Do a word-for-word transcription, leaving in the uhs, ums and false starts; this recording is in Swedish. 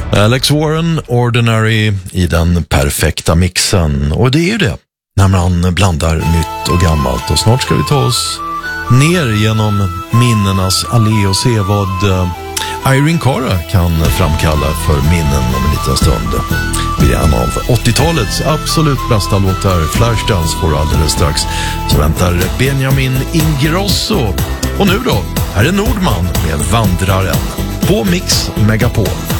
Alex Warren, Ordinary i den perfekta mixen. Och det är ju det, när man blandar nytt och gammalt. Och snart ska vi ta oss ner genom minnenas allé och se vad Irene Cara kan framkalla för minnen om en liten stund. Vi är en av åttiotalets absolut bästa låtar. Flashdance får alldeles strax. Så väntar Benjamin Ingrosso. Och nu då, här är Nordman med Vandraren på Mix Megapol.